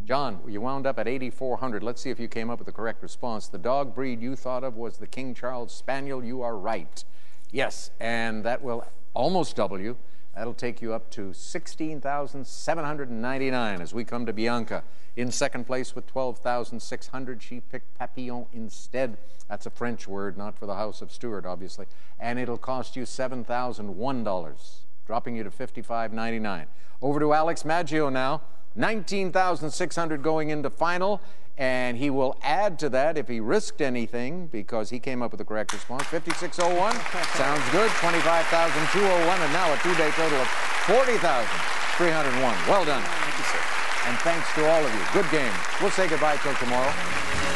John, you wound up at 8,400. Let's see if you came up with the correct response. The dog breed you thought of was the King Charles Spaniel. You are right. Yes, and that will almost double you. That'll take you up to 16,799 as we come to Bianca. In second place with 12,600. She picked Papillon instead. That's a French word, not for the House of Stuart, obviously. And it'll cost you $7,001, dropping you to $55.99. Over to Alex Maggio now. 19,600 going into final, and he will add to that if he risked anything because he came up with the correct response. 5601 sounds good. 25,201, and now a two-day total of 40,301. Well done. Thank you, sir. And thanks to all of you. Good game. We'll say goodbye till tomorrow.